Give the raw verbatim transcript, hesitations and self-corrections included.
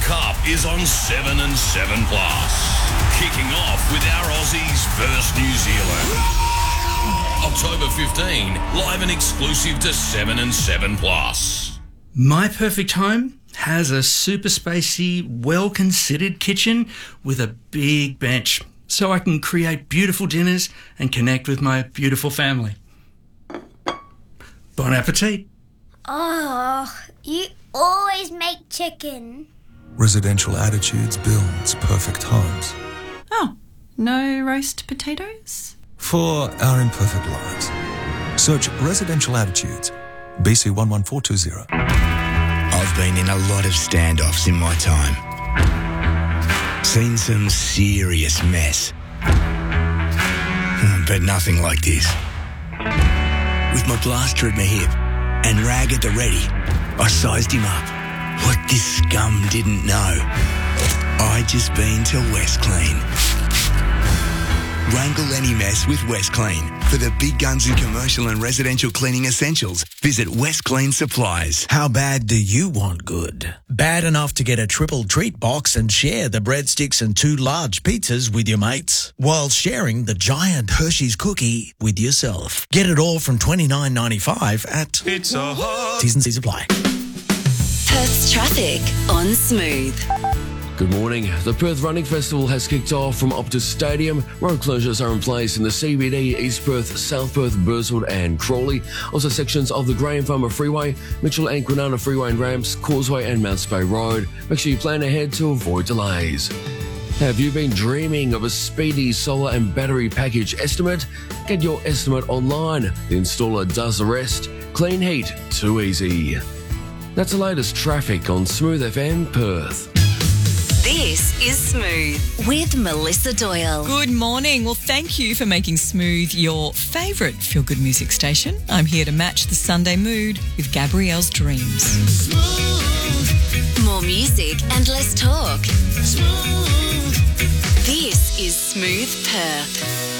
Cup is on seven and seven plus. Kicking off with our Aussies versus New Zealand. October fifteenth, live and exclusive to seven and seven plus. My perfect home has a super spacey, well-considered kitchen with a big bench, so I can create beautiful dinners and connect with my beautiful family. Bon appetit. Oh, you always make chicken. Residential Attitudes builds perfect homes. Oh, no roast potatoes? For our imperfect lives. Search Residential Attitudes, B C one one four two zero. I've been in a lot of standoffs in my time. Seen some serious mess. But nothing like this. With my blaster at my hip and rag at the ready, I sized him up. What this scum didn't know, I just been to West Clean. Wrangle any mess with West Clean. For the big guns in commercial and residential cleaning essentials, visit West Clean Supplies. How bad do you want good? Bad enough to get a triple treat box and share the breadsticks and two large pizzas with your mates, while sharing the giant Hershey's cookie with yourself. Get it all from twenty-nine ninety-five at Pizza Hut. T's and C's apply. Perth's traffic on Smooth. Good morning. The Perth Running Festival has kicked off from Optus Stadium. Road closures are in place in the C B D, East Perth, South Perth, Burswood and Crawley. Also sections of the Graham Farmer Freeway, Mitchell and Kwinana Freeway and Ramps, Causeway and Mount Spey Road. Make sure you plan ahead to avoid delays. Have you been dreaming of a speedy solar and battery package estimate? Get your estimate online. The installer does the rest. Clean heat, too easy. That's the latest traffic on Smooth F M Perth. This is Smooth with Melissa Doyle. Good morning. Well, thank you for making Smooth your favourite feel-good music station. I'm here to match the Sunday mood with Gabrielle's Dreams. Smooth. More music and less talk. Smooth. This is Smooth Perth.